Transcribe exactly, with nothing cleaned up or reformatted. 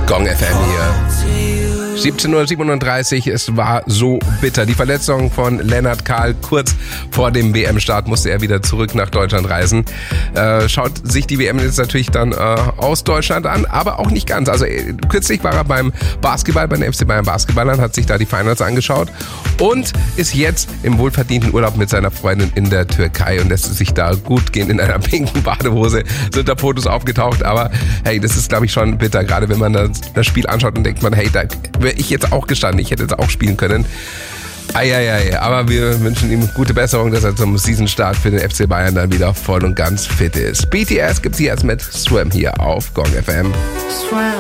Gong F M hier. siebzehn Uhr siebenunddreißig, es war so bitter. Die Verletzung von Lennart Kahl kurz vor dem W M-Start musste er wieder zurück nach Deutschland reisen. Äh, schaut sich die W M jetzt natürlich dann äh, aus Deutschland an, aber auch nicht ganz. Also äh, kürzlich war er beim Basketball, bei den F C Bayern Basketballern, hat sich da die Finals angeschaut und ist jetzt im wohlverdienten Urlaub mit seiner Freundin in der Türkei und lässt es sich da gut gehen in einer pinken Badehose. Sind da Fotos aufgetaucht, aber hey, das ist, glaube ich, schon bitter, gerade wenn man das, das Spiel anschaut und denkt man, hey, da wäre ich jetzt auch gestanden, ich hätte jetzt auch spielen können. Eieiei, aber wir wünschen ihm gute Besserung, dass er zum Seasonstart für den F C Bayern dann wieder voll und ganz fit ist. B T S gibt's hier jetzt mit Swim hier auf Gong F M.